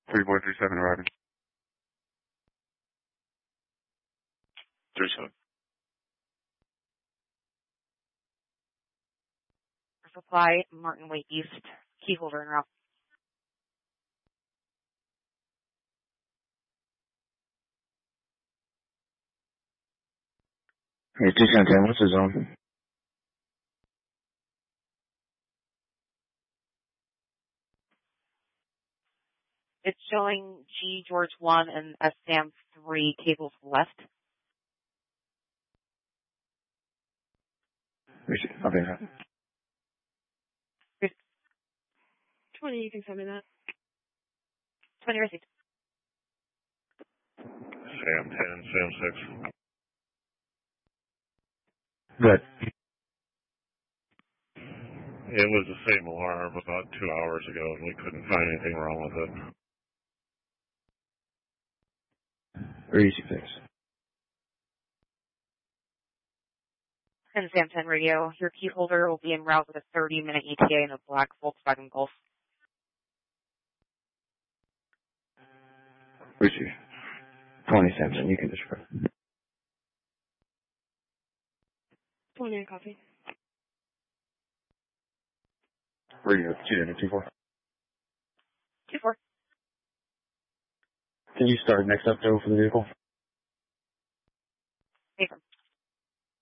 3437 arriving. 37. Supply, Martin Way East, key holder en route. Hey, 210, what's the zone? It's showing G George 1 and S Sam 3 cables left. Okay. 20, you can send me that. 20 received. Sam 10, Sam 6. Good. It was the same alarm about 2 hours ago, and we couldn't find anything wrong with it. Easy fix. And Sam 10 radio, your key holder will be en route with a 30-minute ETA in a black Volkswagen Golf. Receive. 20 Samson, you can describe. 20 copy. Radio, 224. 2-4. Can you start next up, Joe, for the vehicle?